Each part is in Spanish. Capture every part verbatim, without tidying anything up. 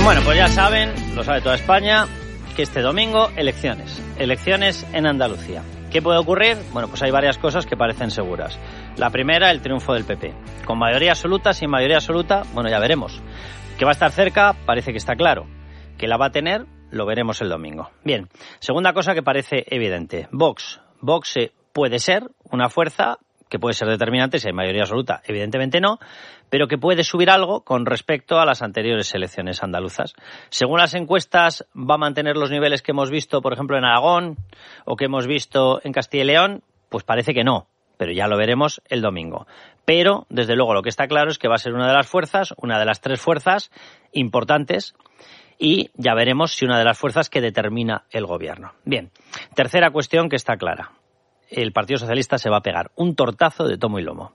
Bueno, pues ya saben, lo sabe toda España, que este domingo elecciones, elecciones en Andalucía. ¿Qué puede ocurrir? Bueno, pues hay varias cosas que parecen seguras. La primera, el triunfo del P P. Con mayoría absoluta, sin mayoría absoluta, bueno, ya veremos. Que va a estar cerca, parece que está claro. Que la va a tener, lo veremos el domingo. Bien, segunda cosa que parece evidente. Vox. Vox puede ser una fuerza que puede ser determinante si hay mayoría absoluta, evidentemente no, pero que puede subir algo con respecto a las anteriores elecciones andaluzas. Según las encuestas, va a mantener los niveles que hemos visto, por ejemplo, en Aragón o que hemos visto en Castilla y León, pues parece que no, pero ya lo veremos el domingo. Pero, desde luego, lo que está claro es que va a ser una de las fuerzas, una de las tres fuerzas importantes, y ya veremos si una de las fuerzas que determina el gobierno. Bien, tercera cuestión que está clara. El Partido Socialista se va a pegar un tortazo de tomo y lomo.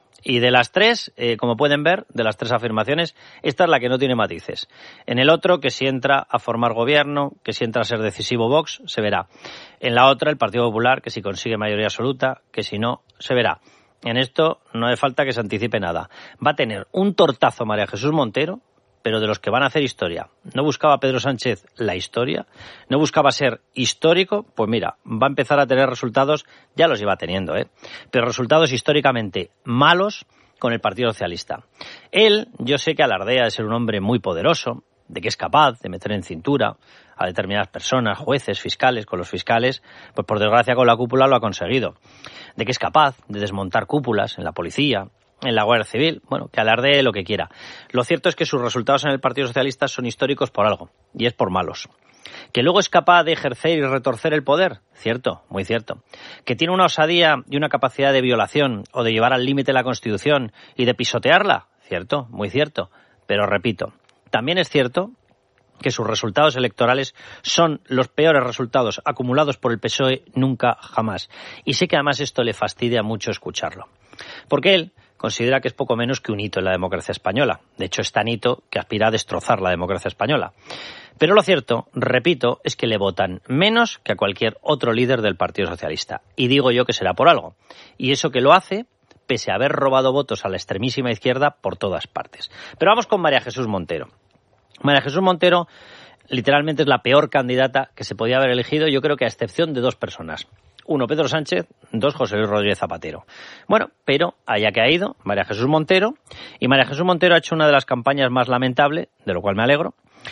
Y de las tres, eh, como pueden ver, de las tres afirmaciones, esta es la que no tiene matices. En el otro, que si entra a formar gobierno, que si entra a ser decisivo Vox, se verá. En la otra, el Partido Popular, que si consigue mayoría absoluta, que si no, se verá. En esto no hace falta que se anticipe nada. Va a tener un tortazo María Jesús Montero, pero de los que van a hacer historia. ¿No buscaba Pedro Sánchez la historia? ¿No buscaba ser histórico? Pues mira, va a empezar a tener resultados, ya los iba teniendo, ¿eh? Pero resultados históricamente malos con el Partido Socialista. Él, yo sé que alardea de ser un hombre muy poderoso, de que es capaz de meter en cintura a determinadas personas, jueces, fiscales, con los fiscales, pues por desgracia con la cúpula lo ha conseguido. De que es capaz de desmontar cúpulas en la policía, en la Guardia Civil, bueno, que alardee lo que quiera. Lo cierto es que sus resultados en el Partido Socialista son históricos por algo, y es por malos. Que luego es capaz de ejercer y retorcer el poder, cierto, muy cierto. Que tiene una osadía y una capacidad de violación o de llevar al límite la Constitución y de pisotearla, cierto, muy cierto. Pero repito, también es cierto que sus resultados electorales son los peores resultados acumulados por el P S O E nunca jamás. Y sé que además esto le fastidia mucho escucharlo. Porque él considera que es poco menos que un hito en la democracia española. De hecho, es tan hito que aspira a destrozar la democracia española. Pero lo cierto, repito, es que le votan menos que a cualquier otro líder del Partido Socialista. Y digo yo que será por algo. Y eso que lo hace pese a haber robado votos a la extremísima izquierda por todas partes. Pero vamos con María Jesús Montero. María Jesús Montero literalmente es la peor candidata que se podía haber elegido, yo creo que a excepción de dos personas. Uno, Pedro Sánchez, dos, José Luis Rodríguez Zapatero. Bueno, pero allá que ha ido María Jesús Montero, y María Jesús Montero ha hecho una de las campañas más lamentables, de lo cual me alegro,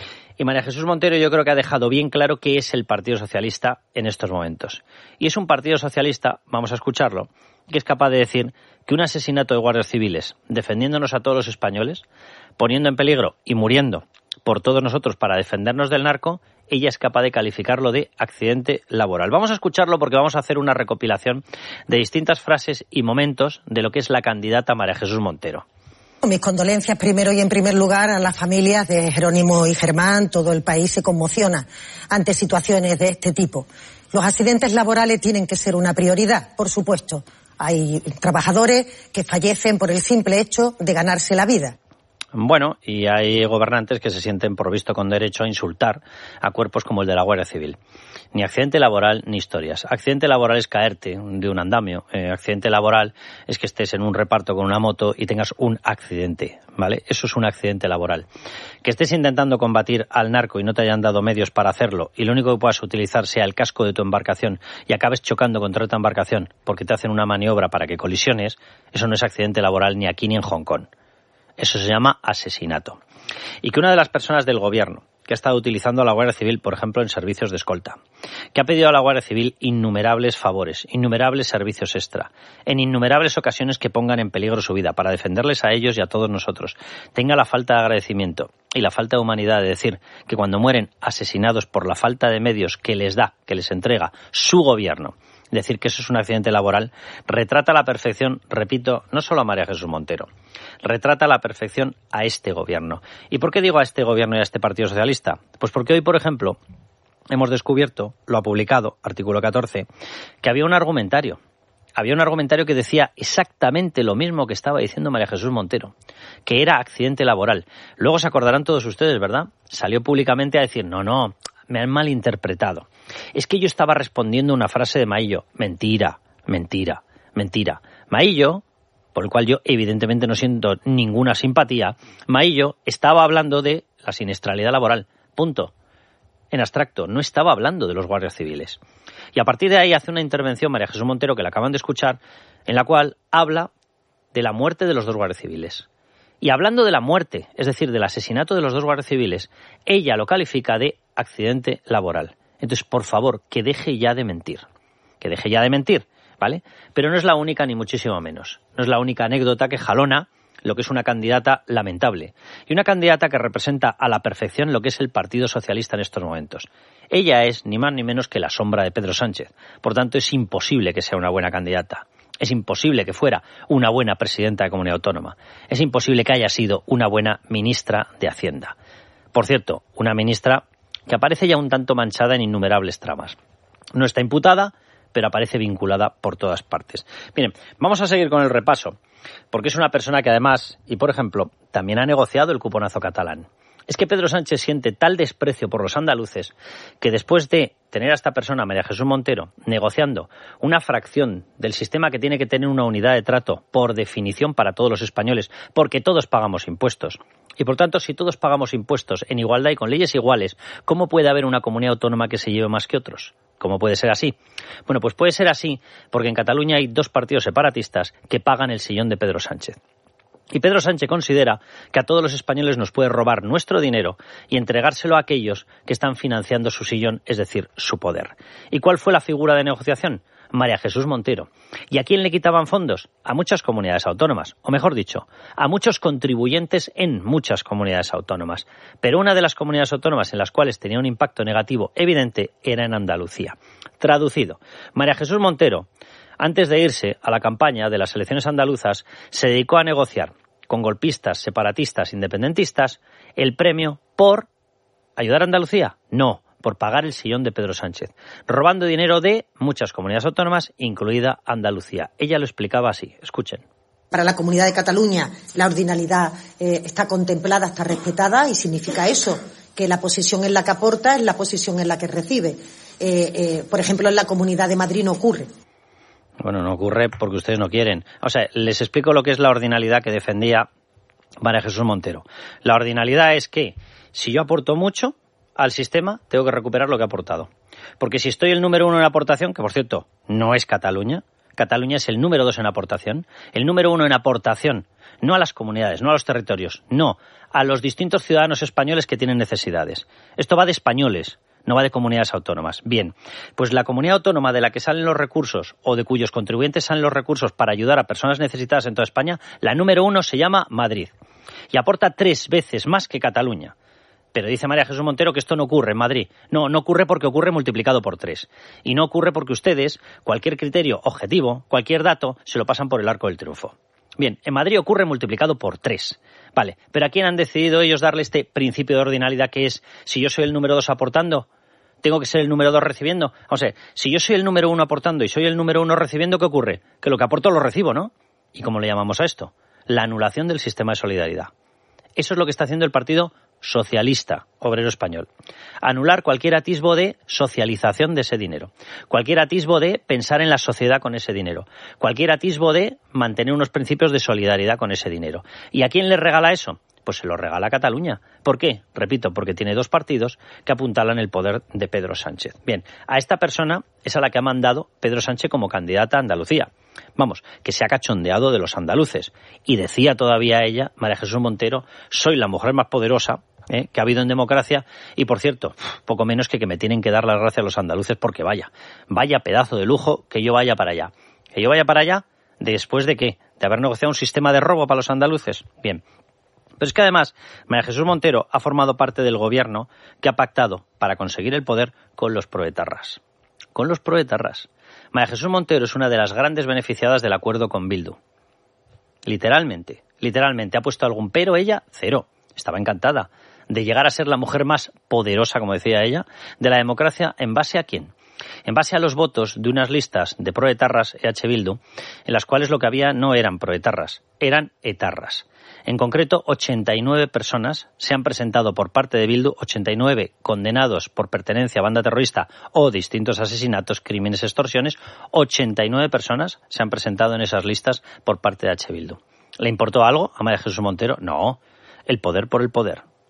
y María Jesús Montero yo creo que ha dejado bien claro qué es el Partido Socialista en estos momentos. Y es un Partido Socialista, vamos a escucharlo, que es capaz de decir que un asesinato de guardias civiles, defendiéndonos a todos los españoles, poniendo en peligro y muriendo por todos nosotros para defendernos del narco, ella es capaz de calificarlo de accidente laboral. Vamos a escucharlo porque vamos a hacer una recopilación de distintas frases y momentos de lo que es la candidata María Jesús Montero. Mis condolencias primero y en primer lugar a las familias de Jerónimo y Germán. Todo el país se conmociona ante situaciones de este tipo. Los accidentes laborales tienen que ser una prioridad, por supuesto. Hay trabajadores que fallecen por el simple hecho de ganarse la vida. Bueno, y hay gobernantes que se sienten provisto con derecho a insultar a cuerpos como el de la Guardia Civil. Ni accidente laboral ni historias. Accidente laboral es caerte de un andamio. Eh, accidente laboral es que estés en un reparto con una moto y tengas un accidente, ¿vale? Eso es un accidente laboral. Que estés intentando combatir al narco y no te hayan dado medios para hacerlo y lo único que puedas utilizar sea el casco de tu embarcación y acabes chocando contra otra embarcación porque te hacen una maniobra para que colisiones, eso no es accidente laboral ni aquí ni en Hong Kong. Eso se llama asesinato. Y que una de las personas del gobierno que ha estado utilizando a la Guardia Civil, por ejemplo, en servicios de escolta, que ha pedido a la Guardia Civil innumerables favores, innumerables servicios extra, en innumerables ocasiones que pongan en peligro su vida para defenderles a ellos y a todos nosotros, tenga la falta de agradecimiento y la falta de humanidad de decir que cuando mueren asesinados por la falta de medios que les da, que les entrega su gobierno, decir que eso es un accidente laboral, retrata a la perfección, repito, no solo a María Jesús Montero, retrata a la perfección a este gobierno. ¿Y por qué digo a este gobierno y a este Partido Socialista? Pues porque hoy, por ejemplo, hemos descubierto, lo ha publicado, artículo catorce, que había un argumentario. Había un argumentario que decía exactamente lo mismo que estaba diciendo María Jesús Montero, que era accidente laboral. Luego se acordarán todos ustedes, ¿verdad? Salió públicamente a decir, no, no, me han malinterpretado. Es que yo estaba respondiendo una frase de Maillo. Mentira, mentira, mentira. Maillo, por el cual yo evidentemente no siento ninguna simpatía, Maillo estaba hablando de la siniestralidad laboral. Punto. En abstracto, no estaba hablando de los guardias civiles. Y a partir de ahí hace una intervención María Jesús Montero, que la acaban de escuchar, en la cual habla de la muerte de los dos guardias civiles. Y hablando de la muerte, es decir, del asesinato de los dos guardias civiles, ella lo califica de accidente laboral. Entonces, por favor, que deje ya de mentir. Que deje ya de mentir, ¿vale? Pero no es la única, ni muchísimo menos. No es la única anécdota que jalona lo que es una candidata lamentable. Y una candidata que representa a la perfección lo que es el Partido Socialista en estos momentos. Ella es ni más ni menos que la sombra de Pedro Sánchez. Por tanto, es imposible que sea una buena candidata. Es imposible que fuera una buena presidenta de comunidad autónoma. Es imposible que haya sido una buena ministra de Hacienda. Por cierto, una ministra que aparece ya un tanto manchada en innumerables tramas. No está imputada, pero aparece vinculada por todas partes. Miren, vamos a seguir con el repaso, porque es una persona que además, y por ejemplo, también ha negociado el cuponazo catalán. Es que Pedro Sánchez siente tal desprecio por los andaluces que después de tener a esta persona, María Jesús Montero, negociando una fracción del sistema que tiene que tener una unidad de trato por definición para todos los españoles, porque todos pagamos impuestos. Y por tanto, si todos pagamos impuestos en igualdad y con leyes iguales, ¿cómo puede haber una comunidad autónoma que se lleve más que otros? ¿Cómo puede ser así? Bueno, pues puede ser así porque en Cataluña hay dos partidos separatistas que pagan el sillón de Pedro Sánchez. Y Pedro Sánchez considera que a todos los españoles nos puede robar nuestro dinero y entregárselo a aquellos que están financiando su sillón, es decir, su poder. ¿Y cuál fue la figura de negociación? María Jesús Montero. ¿Y a quién le quitaban fondos? A muchas comunidades autónomas, o mejor dicho, a muchos contribuyentes en muchas comunidades autónomas. Pero una de las comunidades autónomas en las cuales tenía un impacto negativo evidente era en Andalucía. Traducido, María Jesús Montero, antes de irse a la campaña de las elecciones andaluzas, se dedicó a negociar con golpistas, separatistas, independentistas, el premio por ayudar a Andalucía. No, por pagar el sillón de Pedro Sánchez, robando dinero de muchas comunidades autónomas, incluida Andalucía. Ella lo explicaba así. Escuchen. Para la Comunidad de Cataluña la ordinalidad eh, está contemplada, está respetada y significa eso, que la posición en la que aporta es la posición en la que recibe. Eh, eh, por ejemplo, en la Comunidad de Madrid no ocurre. Bueno, no ocurre porque ustedes no quieren. O sea, les explico lo que es la ordinalidad que defendía María Jesús Montero. La ordinalidad es que si yo aporto mucho al sistema, tengo que recuperar lo que he aportado. Porque si estoy el número uno en aportación, que por cierto no es Cataluña, Cataluña es el número dos en aportación, el número uno en aportación, no a las comunidades, no a los territorios, no, a los distintos ciudadanos españoles que tienen necesidades. Esto va de españoles, no va de comunidades autónomas. Bien, pues la comunidad autónoma de la que salen los recursos o de cuyos contribuyentes salen los recursos para ayudar a personas necesitadas en toda España, la número uno se llama Madrid y aporta tres veces más que Cataluña. Pero dice María Jesús Montero que esto no ocurre en Madrid. No, no ocurre porque ocurre multiplicado por tres. Y no ocurre porque ustedes, cualquier criterio objetivo, cualquier dato, se lo pasan por el arco del triunfo. Bien, en Madrid ocurre multiplicado por tres. Vale, pero ¿a quién han decidido ellos darle este principio de ordinalidad que es, si yo soy el número dos aportando, tengo que ser el número dos recibiendo? O sea, si yo soy el número uno aportando y soy el número uno recibiendo, ¿qué ocurre? Que lo que aporto lo recibo, ¿no? ¿Y cómo le llamamos a esto? La anulación del sistema de solidaridad. Eso es lo que está haciendo el Partido Socialista Obrero Español. Anular cualquier atisbo de socialización de ese dinero. Cualquier atisbo de pensar en la sociedad con ese dinero. Cualquier atisbo de mantener unos principios de solidaridad con ese dinero. ¿Y a quién le regala eso? Pues se lo regala a Cataluña. ¿Por qué? Repito, porque tiene dos partidos que apuntalan el poder de Pedro Sánchez. Bien, a esta persona es a la que ha mandado Pedro Sánchez como candidata a Andalucía. Vamos, que se ha cachondeado de los andaluces. Y decía todavía ella, María Jesús Montero, soy la mujer más poderosa ¿eh? que ha habido en democracia y, por cierto, poco menos que que me tienen que dar las gracias a los andaluces porque vaya, vaya pedazo de lujo que yo vaya para allá. Que yo vaya para allá después de ¿qué? De haber negociado un sistema de robo para los andaluces. Bien. Pero es que además María Jesús Montero ha formado parte del gobierno que ha pactado para conseguir el poder con los proetarras. Con los proetarras. María Jesús Montero es una de las grandes beneficiadas del acuerdo con Bildu. Literalmente, literalmente. ¿Ha puesto algún pero ella? Cero. Estaba encantada de llegar a ser la mujer más poderosa, como decía ella, de la democracia. ¿En base a quién? En base a los votos de unas listas de proetarras E H Bildu, en las cuales lo que había no eran proetarras, eran etarras. En concreto, ochenta y nueve personas se han presentado por parte de Bildu, ochenta y nueve condenados por pertenencia a banda terrorista o distintos asesinatos, crímenes, extorsiones. ochenta y nueve personas se han presentado en esas listas por parte de H. Bildu. ¿Le importó algo a María Jesús Montero? No. El poder por el poder.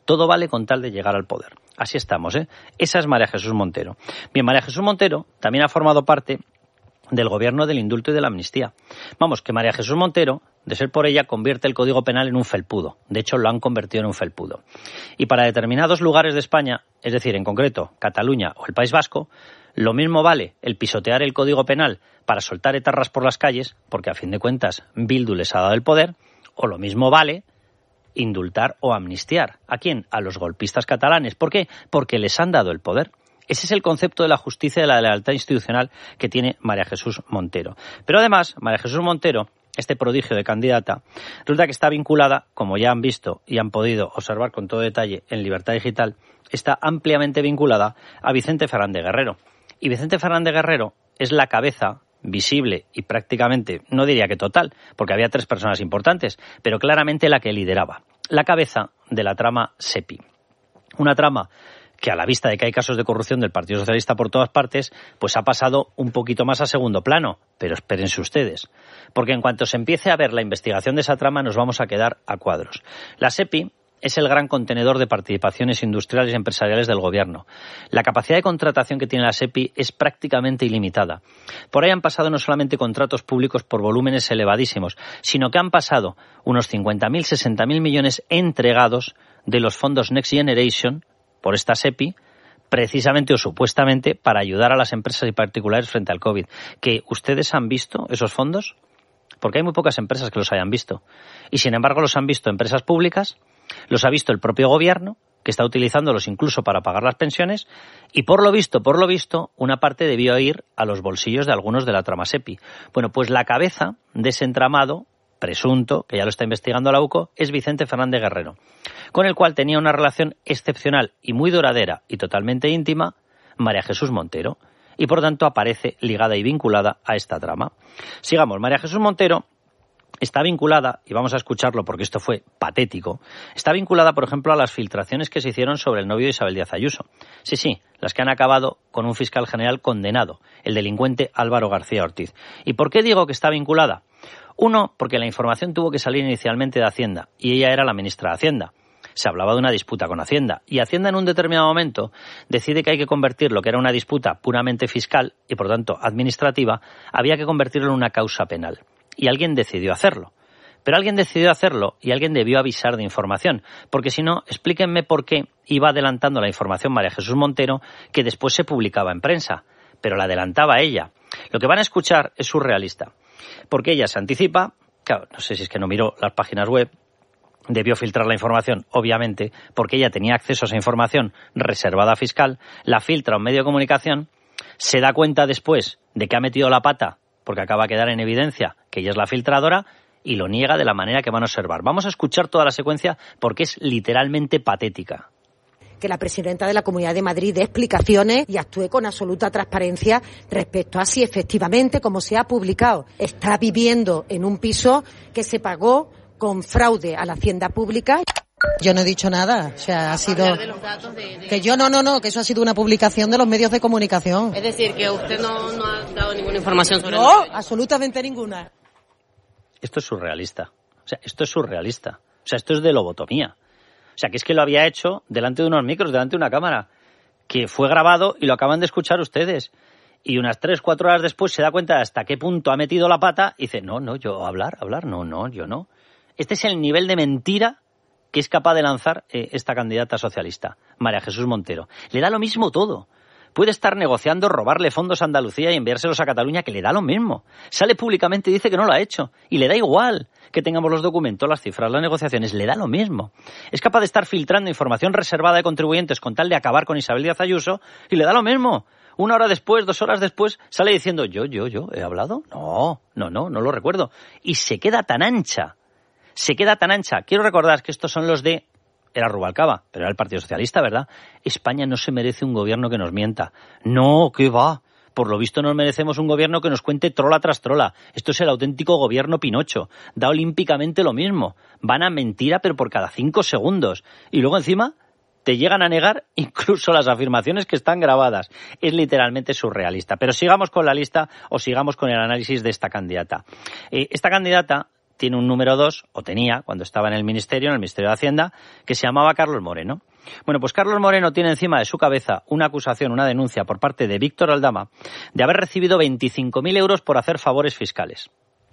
Todo vale con tal de llegar al poder. Así estamos, ¿eh? Esa es María Jesús Montero. Bien, María Jesús Montero también ha formado parte del gobierno del indulto y de la amnistía. Vamos, que María Jesús Montero, de ser por ella, convierte el Código Penal en un felpudo. De hecho, lo han convertido en un felpudo. Y para determinados lugares de España, es decir, en concreto, Cataluña o el País Vasco, lo mismo vale el pisotear el Código Penal para soltar etarras por las calles, porque a fin de cuentas Bildu les ha dado el poder, o lo mismo vale indultar o amnistiar. ¿A quién? A los golpistas catalanes. ¿Por qué? Porque les han dado el poder. Ese es el concepto de la justicia y de la lealtad institucional que tiene María Jesús Montero. Pero además, María Jesús Montero, este prodigio de candidata, resulta que está vinculada, como ya han visto y han podido observar con todo detalle en Libertad Digital, está ampliamente vinculada a Vicente Fernández Guerrero. Y Vicente Fernández Guerrero es la cabeza visible y prácticamente, no diría que total, porque había tres personas importantes, pero claramente la que lideraba, la cabeza de la trama SEPI. Una trama que a la vista de que hay casos de corrupción del Partido Socialista por todas partes, pues ha pasado un poquito más a segundo plano. Pero espérense ustedes, porque en cuanto se empiece a ver la investigación de esa trama nos vamos a quedar a cuadros. La SEPI es el gran contenedor de participaciones industriales y empresariales del gobierno. La capacidad de contratación que tiene la SEPI es prácticamente ilimitada. Por ahí han pasado no solamente contratos públicos por volúmenes elevadísimos, sino que han pasado unos cincuenta mil, sesenta mil millones entregados de los fondos Next Generation por esta SEPI, precisamente o supuestamente para ayudar a las empresas y particulares frente al COVID. ¿Que ustedes han visto esos fondos? Porque hay muy pocas empresas que los hayan visto. Y sin embargo los han visto empresas públicas, los ha visto el propio gobierno, que está utilizándolos incluso para pagar las pensiones, y por lo visto, por lo visto, una parte debió ir a los bolsillos de algunos de la trama SEPI. Bueno, pues la cabeza de ese entramado presunto, que ya lo está investigando la U C O, es Vicente Fernández Guerrero, con el cual tenía una relación excepcional y muy duradera y totalmente íntima María Jesús Montero, y por tanto aparece ligada y vinculada a esta trama. Sigamos, María Jesús Montero está vinculada, y vamos a escucharlo porque esto fue patético, está vinculada, por ejemplo, a las filtraciones que se hicieron sobre el novio de Isabel Díaz Ayuso. Sí, sí, las que han acabado con un fiscal general condenado, el delincuente Álvaro García Ortiz. ¿Y por qué digo que está vinculada? Uno, porque la información tuvo que salir inicialmente de Hacienda, y ella era la ministra de Hacienda. Se hablaba de una disputa con Hacienda, y Hacienda en un determinado momento decide que hay que convertir lo que era una disputa puramente fiscal y por tanto administrativa, había que convertirlo en una causa penal. Y alguien decidió hacerlo. Pero alguien decidió hacerlo y alguien debió avisar de información, porque si no, explíquenme por qué iba adelantando la información María Jesús Montero, que después se publicaba en prensa, pero la adelantaba ella. Lo que van a escuchar es surrealista, porque ella se anticipa, claro, no sé si es que no miró las páginas web, debió filtrar la información, obviamente, porque ella tenía acceso a esa información reservada a fiscal, la filtra a un medio de comunicación, se da cuenta después de que ha metido la pata, porque acaba de quedar en evidencia que ella es la filtradora, y lo niega de la manera que van a observar. Vamos a escuchar toda la secuencia porque es literalmente patética. Que la presidenta de la Comunidad de Madrid dé explicaciones y actúe con absoluta transparencia respecto a si efectivamente, como se ha publicado, está viviendo en un piso que se pagó con fraude a la hacienda pública. Yo no he dicho nada, o sea, ha sido... De los datos de, de... Que yo no, no, no, que eso ha sido una publicación de los medios de comunicación. Es decir, que usted no, no ha dado ninguna información sobre... No, el... absolutamente ninguna. Esto es surrealista, o sea, esto es surrealista, o sea, esto es de lobotomía. O sea, que es que lo había hecho delante de unos micros, delante de una cámara, que fue grabado y lo acaban de escuchar ustedes. Y unas tres, cuatro horas después se da cuenta de hasta qué punto ha metido la pata y dice, no, no, yo hablar, hablar, no, no, yo no. Este es el nivel de mentira que es capaz de lanzar eh, esta candidata socialista, María Jesús Montero. Le da lo mismo todo. Puede estar negociando robarle fondos a Andalucía y enviárselos a Cataluña, que le da lo mismo. Sale públicamente y dice que no lo ha hecho. Y le da igual que tengamos los documentos, las cifras, las negociaciones. Le da lo mismo. Es capaz de estar filtrando información reservada de contribuyentes con tal de acabar con Isabel Díaz Ayuso y le da lo mismo. Una hora después, dos horas después, sale diciendo, yo, yo, yo, ¿he hablado? No, no, no, no lo recuerdo. Y se queda tan ancha. Se queda tan ancha. Quiero recordar que estos son los de... Era Rubalcaba, pero era el Partido Socialista, ¿verdad? España no se merece un gobierno que nos mienta. No, ¿qué va? Por lo visto nos merecemos un gobierno que nos cuente trola tras trola. Esto es el auténtico gobierno Pinocho. Da olímpicamente lo mismo. Van a mentira, pero por cada cinco segundos. Y luego encima te llegan a negar incluso las afirmaciones que están grabadas. Es literalmente surrealista. Pero sigamos con la lista o sigamos con el análisis de esta candidata. Eh, esta candidata tiene un número dos, o tenía, cuando estaba en el Ministerio, en el Ministerio de Hacienda, que se llamaba Carlos Moreno. Bueno, pues Carlos Moreno tiene encima de su cabeza una acusación, una denuncia por parte de Víctor Aldama de haber recibido veinticinco mil euros por hacer favores fiscales.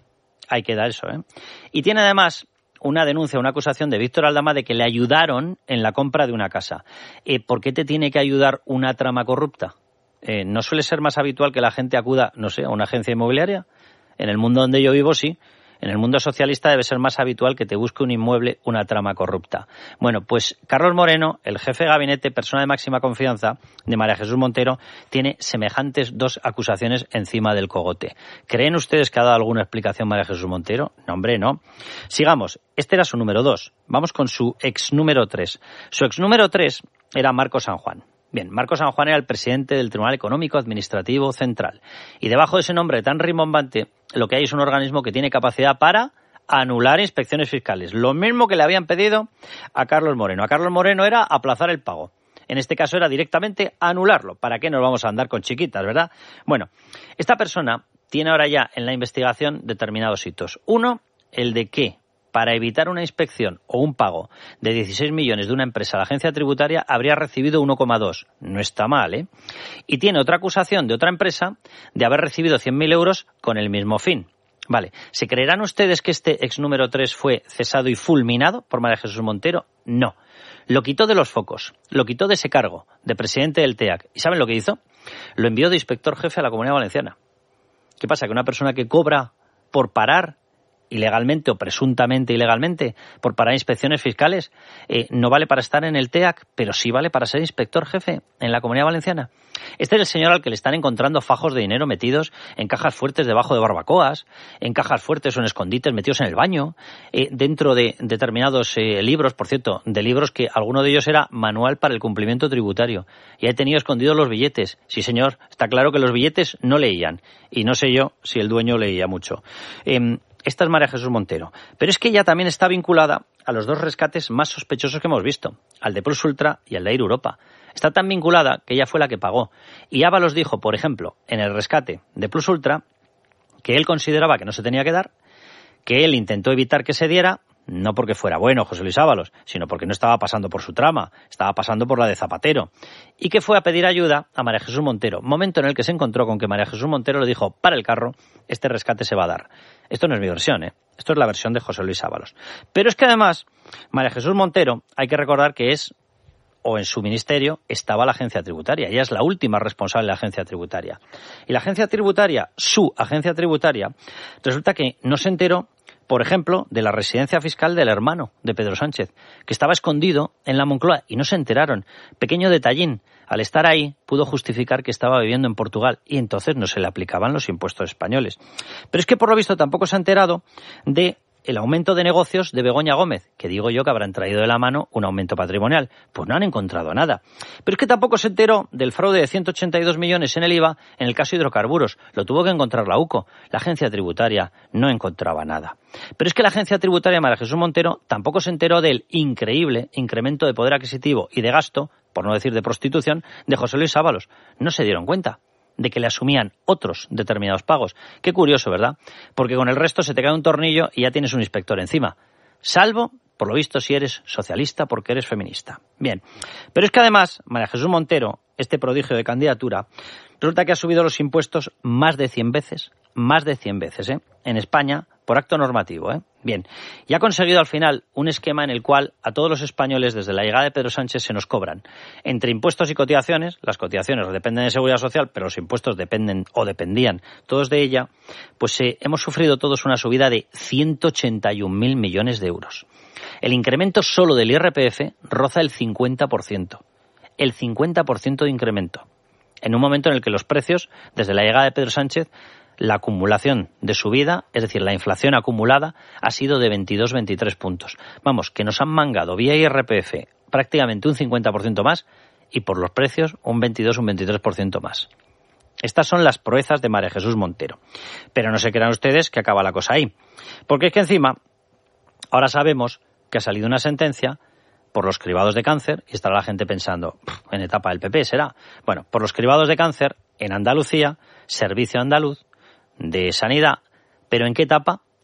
Ahí queda eso, ¿eh? Y tiene además una denuncia, una acusación de Víctor Aldama de que le ayudaron en la compra de una casa. Eh, ¿Por qué te tiene que ayudar una trama corrupta? Eh, ¿No suele ser más habitual que la gente acuda, no sé, a una agencia inmobiliaria? En el mundo donde yo vivo, sí. En el mundo socialista debe ser más habitual que te busque un inmueble una trama corrupta. Bueno, pues Carlos Moreno, el jefe de gabinete, persona de máxima confianza de María Jesús Montero, tiene semejantes dos acusaciones encima del cogote. ¿Creen ustedes que ha dado alguna explicación María Jesús Montero? No, hombre, no. Sigamos. Este era su número dos. Vamos con su ex número tres. Su ex número tres era Marco San Juan. Bien, Marco San Juan era el presidente del Tribunal Económico Administrativo Central. Y debajo de ese nombre tan rimbombante, lo que hay es un organismo que tiene capacidad para anular inspecciones fiscales. Lo mismo que le habían pedido a Carlos Moreno. A Carlos Moreno era aplazar el pago. En este caso era directamente anularlo. ¿Para qué nos vamos a andar con chiquitas, verdad? Bueno, esta persona tiene ahora ya en la investigación determinados hitos. Uno, el de que para evitar una inspección o un pago de dieciséis millones de una empresa a la agencia tributaria habría recibido uno coma dos. No está mal, ¿eh? Y tiene otra acusación de otra empresa de haber recibido cien mil euros con el mismo fin. Vale, ¿se creerán ustedes que este ex número tres fue cesado y fulminado por María Jesús Montero? No. Lo quitó de los focos, lo quitó de ese cargo, de presidente del T E A C. ¿Y saben lo que hizo? Lo envió de inspector jefe a la Comunidad Valenciana. ¿Qué pasa? ¿Que una persona que cobra por parar ilegalmente o presuntamente ilegalmente por parar inspecciones fiscales eh, no vale para estar en el T E A C, pero sí vale para ser inspector jefe en la Comunidad Valenciana? Este es el señor al que le están encontrando fajos de dinero metidos en cajas fuertes debajo de barbacoas, en cajas fuertes o en escondites metidos en el baño, eh, dentro de determinados eh, libros, por cierto, de libros que alguno de ellos era manual para el cumplimiento tributario. Y he tenido escondidos los billetes. Sí, señor, está claro que los billetes no leían. Y no sé yo si el dueño leía mucho. Eh, Esta es María Jesús Montero. Pero es que ella también está vinculada a los dos rescates más sospechosos que hemos visto, al de Plus Ultra y al de Air Europa. Está tan vinculada que ella fue la que pagó. Y Ábalos dijo, por ejemplo, en el rescate de Plus Ultra, que él consideraba que no se tenía que dar, que él intentó evitar que se diera, no porque fuera bueno José Luis Ábalos, sino porque no estaba pasando por su trama, estaba pasando por la de Zapatero, y que fue a pedir ayuda a María Jesús Montero, momento en el que se encontró con que María Jesús Montero le dijo, para el carro, este rescate se va a dar. Esto no es mi versión, ¿eh? Esto es la versión de José Luis Ábalos. Pero es que además, María Jesús Montero, hay que recordar que es, o en su ministerio, estaba la agencia tributaria. Ella es la última responsable de la agencia tributaria. Y la agencia tributaria, su agencia tributaria, resulta que no se enteró, por ejemplo, de la residencia fiscal del hermano de Pedro Sánchez, que estaba escondido en la Moncloa y no se enteraron. Pequeño detallín, al estar ahí pudo justificar que estaba viviendo en Portugal y entonces no se le aplicaban los impuestos españoles. Pero es que por lo visto tampoco se ha enterado de el aumento de negocios de Begoña Gómez, que digo yo que habrán traído de la mano un aumento patrimonial. Pues no han encontrado nada. Pero es que tampoco se enteró del fraude de ciento ochenta y dos millones en el I V A en el caso hidrocarburos. Lo tuvo que encontrar la U C O. La agencia tributaria no encontraba nada. Pero es que la agencia tributaria María Jesús Montero tampoco se enteró del increíble incremento de poder adquisitivo y de gasto, por no decir de prostitución, de José Luis Ábalos. No se dieron cuenta de que le asumían otros determinados pagos. Qué curioso, ¿verdad? Porque con el resto se te cae un tornillo y ya tienes un inspector encima. Salvo, por lo visto, si eres socialista porque eres feminista. Bien. Pero es que además, María Jesús Montero, este prodigio de candidatura, resulta que ha subido los impuestos más de cien veces, más de cien veces, ¿eh? En España, por acto normativo, ¿eh? Bien. Y ha conseguido al final un esquema en el cual a todos los españoles, desde la llegada de Pedro Sánchez, se nos cobran. Entre impuestos y cotizaciones, las cotizaciones dependen de Seguridad Social, pero los impuestos dependen o dependían todos de ella, pues eh, hemos sufrido todos una subida de ciento ochenta y un mil millones de euros. El incremento solo del I R P F roza el cincuenta por ciento. El cincuenta por ciento de incremento. En un momento en el que los precios, desde la llegada de Pedro Sánchez, la acumulación de subida, es decir, la inflación acumulada, ha sido de veintidós a veintitrés puntos. Vamos, que nos han mangado vía I R P F prácticamente un cincuenta por ciento más y por los precios un veintidós a un veintitrés por ciento más. Estas son las proezas de María Jesús Montero. Pero no se crean ustedes que acaba la cosa ahí. Porque es que encima, ahora sabemos que ha salido una sentencia por los cribados de cáncer, y estará la gente pensando, en etapa del P P será. Bueno, por los cribados de cáncer en Andalucía, Servicio Andaluz de Sanidad, pero ¿en qué etapa?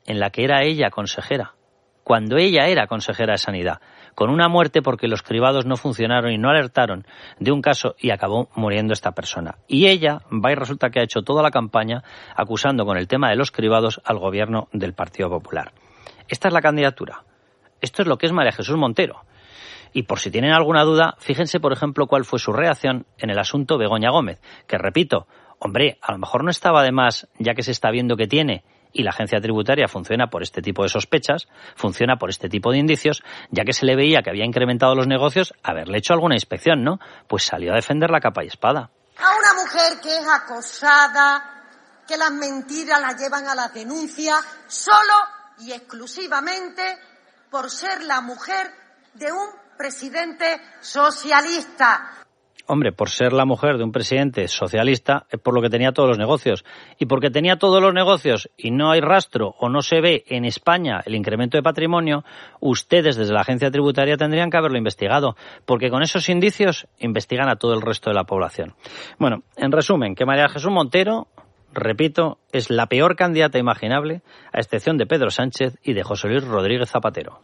en la que era ella consejera, cuando ella era consejera de Sanidad, con una muerte porque los cribados no funcionaron y no alertaron de un caso y acabó muriendo esta persona. Y ella va y resulta que ha hecho toda la campaña acusando con el tema de los cribados al gobierno del Partido Popular. Esta es la candidatura. Esto es lo que es María Jesús Montero. Y por si tienen alguna duda, fíjense, por ejemplo, cuál fue su reacción en el asunto Begoña Gómez, que repito, hombre, a lo mejor no estaba de más, ya que se está viendo que tiene, y la agencia tributaria funciona por este tipo de sospechas, funciona por este tipo de indicios, ya que se le veía que había incrementado los negocios, haberle hecho alguna inspección, ¿no? Pues salió a defender la capa y espada. A una mujer que es acosada, que las mentiras la llevan a las denuncias, solo y exclusivamente por ser la mujer de un presidente socialista. Hombre, por ser la mujer de un presidente socialista es por lo que tenía todos los negocios. Y porque tenía todos los negocios y no hay rastro o no se ve en España el incremento de patrimonio, ustedes desde la agencia tributaria tendrían que haberlo investigado. Porque con esos indicios investigan a todo el resto de la población. Bueno, en resumen, que María Jesús Montero, repito, es la peor candidata imaginable, a excepción de Pedro Sánchez y de José Luis Rodríguez Zapatero.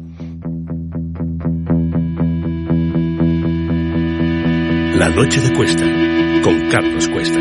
La noche de Cuesta, con Carlos Cuesta.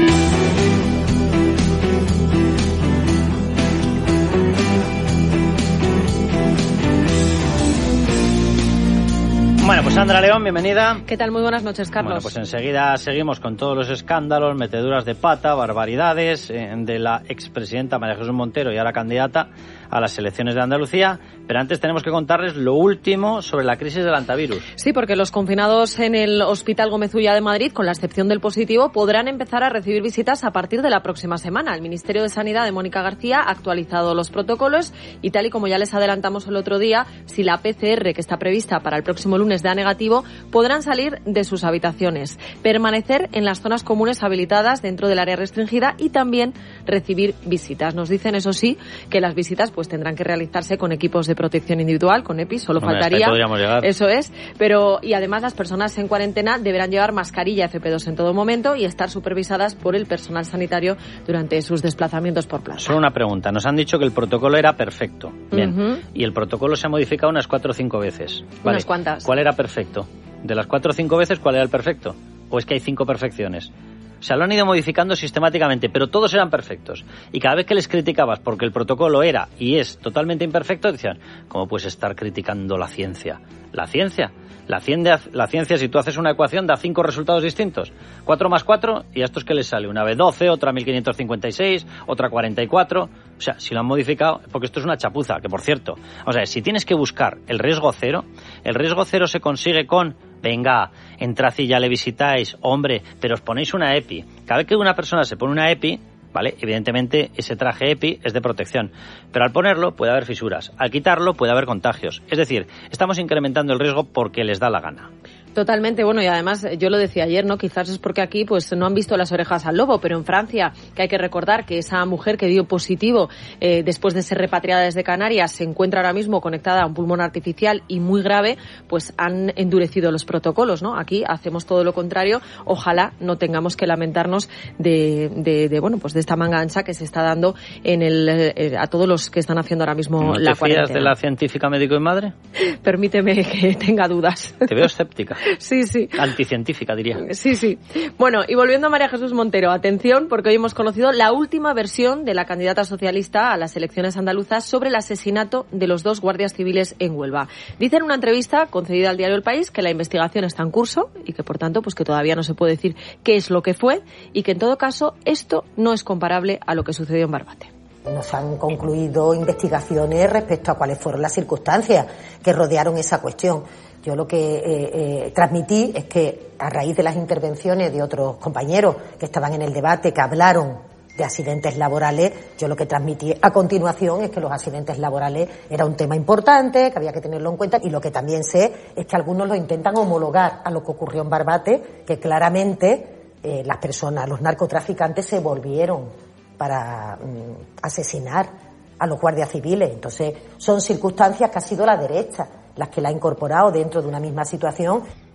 Bueno, pues Sandra León, bienvenida. ¿Qué tal? Muy buenas noches, Carlos. Bueno, pues enseguida seguimos con todos los escándalos, meteduras de pata, barbaridades eh, de la expresidenta María Jesús Montero y ahora candidata a las elecciones de Andalucía. Pero antes tenemos que contarles lo último sobre la crisis del hantavirus. Sí, porque los confinados en el Hospital Gómez Ulla de Madrid, con la excepción del positivo, podrán empezar a recibir visitas a partir de la próxima semana. El Ministerio de Sanidad de Mónica García ha actualizado los protocolos y, tal y como ya les adelantamos el otro día, si la P C R que está prevista para el próximo lunes da negativo, podrán salir de sus habitaciones, permanecer en las zonas comunes habilitadas dentro del área restringida y también recibir visitas. Nos dicen, eso sí, que las visitas pues tendrán que realizarse con equipos de protección individual, con EPI, solo Hombre, faltaría. Llegar. Eso es, pero y además las personas en cuarentena deberán llevar mascarilla F P dos en todo momento y estar supervisadas por el personal sanitario durante sus desplazamientos por plaza. Solo una pregunta, nos han dicho que el protocolo era perfecto. Bien, uh-huh. Y el protocolo se ha modificado unas cuatro o cinco veces. Vale. Unas cuantas. ¿Cuál era perfecto? De las cuatro o cinco veces, ¿cuál era el perfecto? ¿O es que hay cinco perfecciones? O sea, lo han ido modificando sistemáticamente, pero todos eran perfectos. Y cada vez que les criticabas porque el protocolo era y es totalmente imperfecto, decían, ¿cómo puedes estar criticando la ciencia? ¿La ciencia? La ciencia, la ciencia, si tú haces una ecuación, da cinco resultados distintos. cuatro más cuatro, y a estos que les sale una vez doce, otra mil quinientos cincuenta y seis, otra cuarenta y cuatro. O sea, si lo han modificado, porque esto es una chapuza, que por cierto, o sea, si tienes que buscar el riesgo cero, el riesgo cero se consigue con, venga, entrad y ya le visitáis, hombre, pero os ponéis una EPI. Cada vez que una persona se pone una EPI, ¿vale? Evidentemente ese traje EPI es de protección, pero al ponerlo puede haber fisuras, al quitarlo puede haber contagios. Es decir, estamos incrementando el riesgo porque les da la gana. Totalmente, bueno, y además yo lo decía ayer, ¿no? Quizás es porque aquí pues no han visto las orejas al lobo, pero en Francia, que hay que recordar que esa mujer que dio positivo eh, después de ser repatriada desde Canarias se encuentra ahora mismo conectada a un pulmón artificial y muy grave, pues han endurecido los protocolos, ¿no? Aquí hacemos todo lo contrario, ojalá no tengamos que lamentarnos de, de, de bueno, pues de esta manga ancha que se está dando en el eh, a todos los que están haciendo ahora mismo ¿No la te cuarentena. fías de la científica médico y madre? Permíteme que tenga dudas. Te veo escéptica. Sí, sí. Anticientífica, diría. Sí, sí. Bueno, y volviendo a María Jesús Montero, atención, porque hoy hemos conocido la última versión de la candidata socialista a las elecciones andaluzas sobre el asesinato de los dos guardias civiles en Huelva. Dice en una entrevista concedida al diario El País que la investigación está en curso y que, por tanto, pues que todavía no se puede decir qué es lo que fue y que, en todo caso, esto no es comparable a lo que sucedió en Barbate. Nos han concluido investigaciones respecto a cuáles fueron las circunstancias que rodearon esa cuestión. Yo lo que eh, eh, transmití es que, a raíz de las intervenciones de otros compañeros que estaban en el debate, que hablaron de accidentes laborales, yo lo que transmití a continuación es que los accidentes laborales era un tema importante, que había que tenerlo en cuenta, y lo que también sé es que algunos lo intentan homologar a lo que ocurrió en Barbate, que claramente eh, las personas, los narcotraficantes se volvieron para mm, asesinar a los guardias civiles. Entonces, son circunstancias que ha sido la derecha las que la ha incorporado dentro de una misma situación.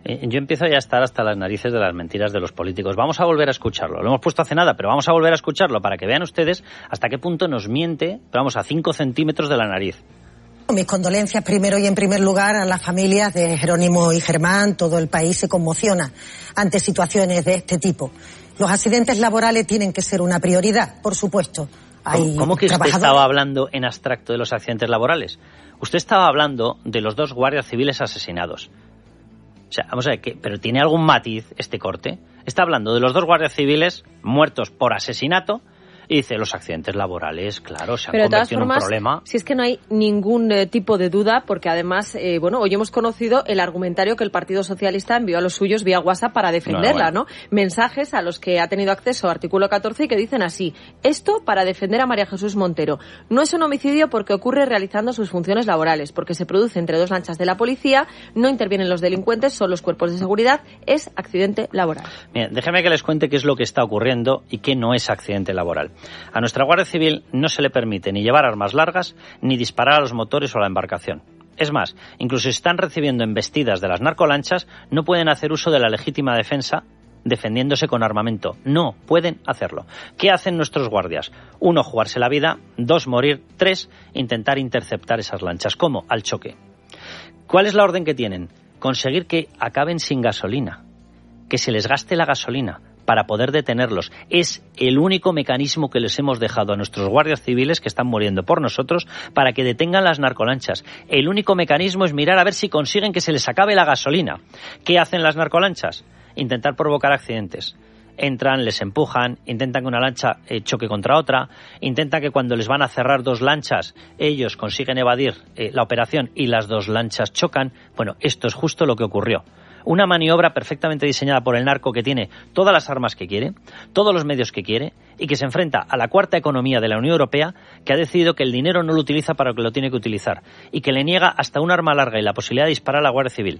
Yo empiezo ya a estar hasta las narices de las mentiras de los políticos. Vamos a volver a escucharlo. Lo hemos puesto hace nada, pero vamos a volver a escucharlo para que vean ustedes hasta qué punto nos miente, pero vamos, a cinco centímetros de la nariz. Mis condolencias primero y en primer lugar a las familias de Jerónimo y Germán. Todo el país se conmociona ante situaciones de este tipo. Los accidentes laborales tienen que ser una prioridad, por supuesto. ¿Cómo, ¿Cómo que usted estaba hablando en abstracto de los accidentes laborales? Usted estaba hablando de los dos guardias civiles asesinados. O sea, vamos a ver, ¿qué? ¿Pero tiene algún matiz este corte? Está hablando de los dos guardias civiles muertos por asesinato y dice los accidentes laborales, claro, se han Pero convertido formas, en un problema. Si es que no hay ningún eh, tipo de duda, porque además, eh, bueno, hoy hemos conocido el argumentario que el Partido Socialista envió a los suyos vía WhatsApp para defenderla, ¿no? Bueno. ¿no? Mensajes a los que ha tenido acceso artículo catorce y que dicen así: esto para defender a María Jesús Montero. No es un homicidio porque ocurre realizando sus funciones laborales, porque se produce entre dos lanchas de la policía, no intervienen los delincuentes, son los cuerpos de seguridad, es accidente laboral. Bien, déjeme que les cuente qué es lo que está ocurriendo y qué no es accidente laboral. A nuestra Guardia Civil no se le permite ni llevar armas largas ni disparar a los motores o a la embarcación. Es más, incluso si están recibiendo embestidas de las narcolanchas, no pueden hacer uso de la legítima defensa defendiéndose con armamento. No pueden hacerlo. ¿Qué hacen nuestros guardias? Uno, jugarse la vida. Dos, morir. Tres, intentar interceptar esas lanchas. ¿Cómo? Al choque. ¿Cuál es la orden que tienen? Conseguir que acaben sin gasolina, que se les gaste la gasolina para poder detenerlos. Es el único mecanismo que les hemos dejado a nuestros guardias civiles que están muriendo por nosotros para que detengan las narcolanchas. El único mecanismo es mirar a ver si consiguen que se les acabe la gasolina. ¿Qué hacen las narcolanchas? Intentar provocar accidentes. Entran, les empujan, intentan que una lancha eh, choque contra otra, intentan que cuando les van a cerrar dos lanchas, ellos consiguen evadir eh, la operación y las dos lanchas chocan. Bueno, esto es justo lo que ocurrió. Una maniobra perfectamente diseñada por el narco que tiene todas las armas que quiere, todos los medios que quiere y que se enfrenta a la cuarta economía de la Unión Europea, que ha decidido que el dinero no lo utiliza para lo que lo tiene que utilizar y que le niega hasta un arma larga y la posibilidad de disparar a la Guardia Civil.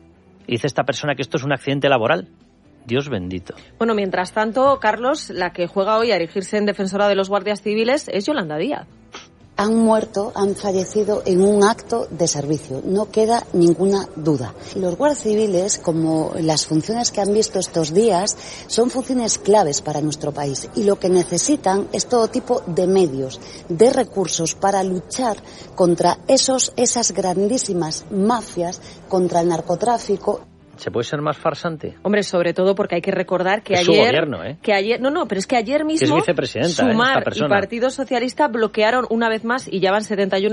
Y dice esta persona que esto es un accidente laboral. Dios bendito. Bueno, mientras tanto, Carlos, la que juega hoy a erigirse en defensora de los guardias civiles es Yolanda Díaz. Han muerto, han fallecido en un acto de servicio, no queda ninguna duda. Los guardias civiles, como las funciones que han visto estos días, son funciones claves para nuestro país y lo que necesitan es todo tipo de medios, de recursos para luchar contra esos, esas grandísimas mafias, contra el narcotráfico. ¿Se puede ser más farsante? Hombre, sobre todo porque hay que recordar que es ayer... su gobierno, ¿eh? Que ayer, no, no, pero es que ayer mismo es vicepresidenta, Sumar ¿eh? Esta persona. y Partido Socialista bloquearon una vez más, y ya van setenta y uno